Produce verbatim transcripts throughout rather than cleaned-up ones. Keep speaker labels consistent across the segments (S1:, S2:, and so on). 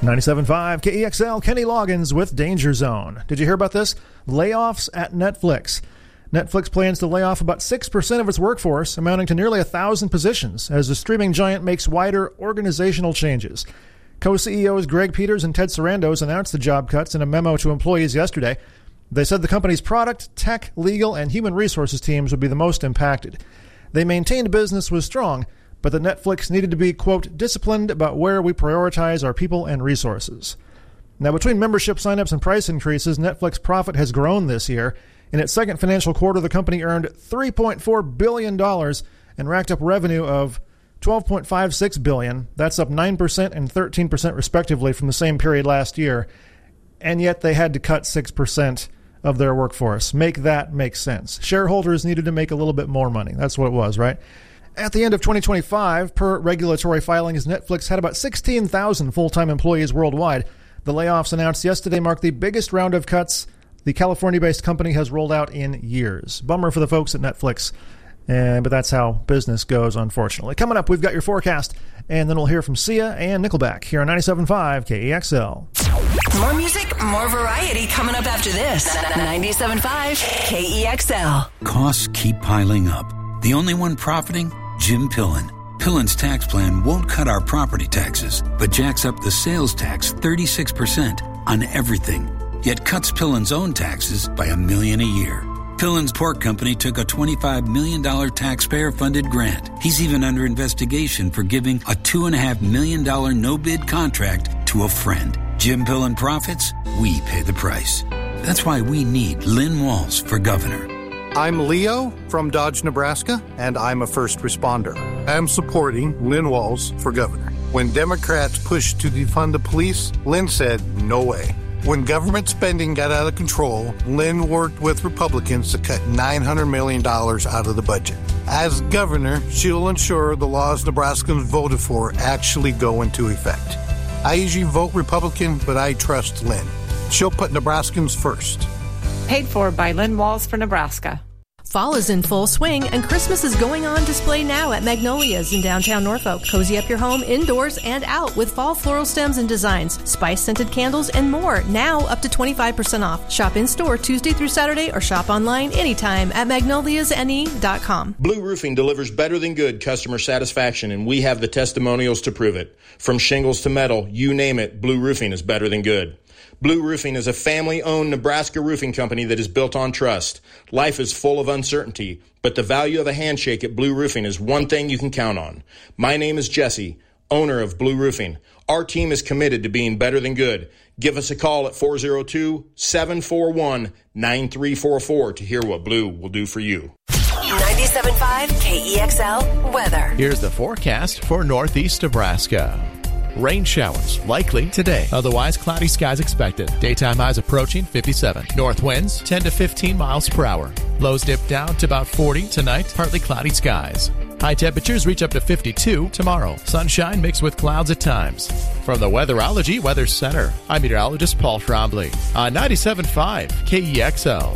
S1: ninety-seven point five K E X L, Kenny Loggins with Danger Zone. Did you hear about this? Layoffs at Netflix. Netflix plans to lay off about six percent of its workforce, amounting to nearly one thousand positions, as the streaming giant makes wider organizational changes. Co-C E Os Greg Peters and Ted Sarandos announced the job cuts in a memo to employees yesterday. They said the company's product, tech, legal, and human resources teams would be the most impacted. They maintained business was strong, but that Netflix needed to be, quote, disciplined about where we prioritize our people and resources. Now, between membership signups and price increases, Netflix profit has grown this year. In its second financial quarter, the company earned three point four billion dollars and racked up revenue of twelve point five six billion dollars. That's up nine percent and thirteen percent respectively from the same period last year. And yet they had to cut six percent of their workforce. Make that make sense. Shareholders needed to make a little bit more money. That's what it was, right? At the end of twenty twenty-five, per regulatory filings, Netflix had about sixteen thousand full-time employees worldwide. The layoffs announced yesterday mark the biggest round of cuts the California-based company has rolled out in years. Bummer for the folks at Netflix, uh, but that's how business goes, unfortunately. Coming up, we've got your forecast, and then we'll hear from Sia and Nickelback here on ninety-seven point five K E X L.
S2: More music, more variety coming up after this. ninety-seven point five K E X L.
S3: Costs keep piling up. The only one profiting? Jim Pillen. Pillen's tax plan won't cut our property taxes, but jacks up the sales tax thirty-six percent on everything. Yet cuts Pillen's own taxes by a million a year. Pillen's pork company took a twenty-five million dollars taxpayer-funded grant. He's even under investigation for giving a two point five million dollars no-bid contract to a friend. Jim Pillen profits, we pay the price. That's why we need Lynn Walls for governor.
S4: I'm Leo from Dodge, Nebraska, and I'm a first responder. I'm supporting Lynn Walls for governor. When Democrats pushed to defund the police, Lynn said, no way. When government spending got out of control, Lynn worked with Republicans to cut nine hundred million dollars out of the budget. As governor, she'll ensure the laws Nebraskans voted for actually go into effect. I usually vote Republican, but I trust Lynn. She'll put Nebraskans first.
S5: Paid for by Lynn Walls for Nebraska.
S6: Fall is in full swing, and Christmas is going on display now at Magnolia's in downtown Norfolk. Cozy up your home indoors and out with fall floral stems and designs, spice-scented candles, and more. Now up to twenty-five percent off. Shop in-store Tuesday through Saturday or shop online anytime at magnolias n e dot com.
S7: Blue Roofing delivers better than good customer satisfaction, and we have the testimonials to prove it. From shingles to metal, you name it, Blue Roofing is better than good. Blue Roofing is a family-owned Nebraska roofing company that is built on trust. Life is full of uncertainty, but the value of a handshake at Blue Roofing is one thing you can count on. My name is Jesse, owner of Blue Roofing. Our team is committed to being better than good. Give us a call at four oh two, seven four one, nine three four four to hear what Blue will do for you.
S2: ninety-seven point five K E X L weather.
S8: Here's the forecast for Northeast Nebraska. Rain showers likely today. Otherwise, cloudy skies expected. Daytime highs approaching fifty-seven. North winds ten to fifteen miles per hour. Lows dip down to about forty tonight. Partly cloudy skies. High temperatures reach up to fifty-two tomorrow. Sunshine mixed with clouds at times. From the Weatherology Weather Center, I'm meteorologist Paul Trombley on ninety-seven point five K E X L.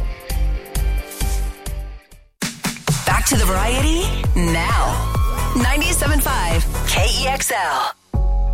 S2: Back to the variety now. ninety-seven point five K E X L.